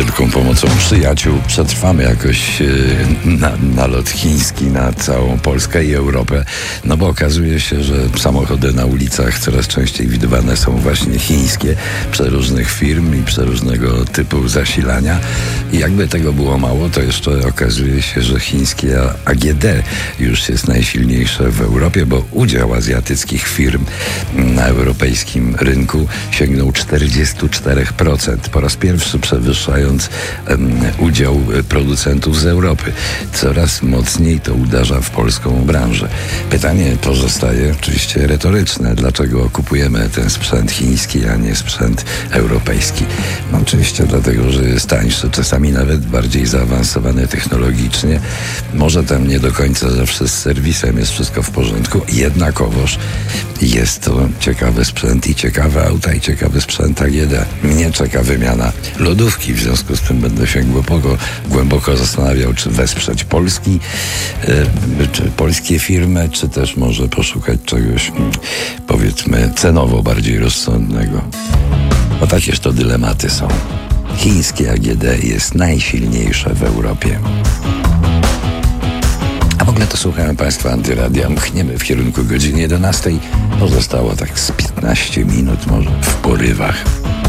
wielką pomocą przyjaciół przetrwamy jakoś nalot chiński na całą Polskę i Europę, no bo okazuje się, że samochody na ulicach coraz częściej widywane są właśnie chińskie, przeróżnych firm i przeróżnego typu zasilania. I jakby tego było mało, to jeszcze okazuje się, że chińskie AGD już jest najsilniejsze w Europie, bo udział azjatyckich firm na europejskim rynku sięgnął 44%, po raz pierwszy przewyższając udział producentów z Europy. Coraz mocniej to uderza w polską branżę. Pytanie pozostaje oczywiście retoryczne. Dlaczego kupujemy ten sprzęt chiński, a nie sprzęt europejski? No oczywiście dlatego, że jest tańszy, czasami nawet bardziej zaawansowany technologicznie. Może tam nie do końca zawsze z serwisem jest wszystko w porządku. Jednakowoż jest to ciekawy sprzęt i ciekawe auta i ciekawy sprzęt AGD. Mnie czeka wymiana lodówki, w związku z tym będę się głęboko zastanawiał, czy wesprzeć polskie firmy, czy też może poszukać czegoś, powiedzmy, cenowo bardziej rozsądnego. Bo takież to dylematy są. Chińskie AGD jest najsilniejsze w Europie. A w ogóle to słuchają Państwa Antyradia. Mchniemy w kierunku godziny 11. Pozostało tak z 15 minut może w porywach.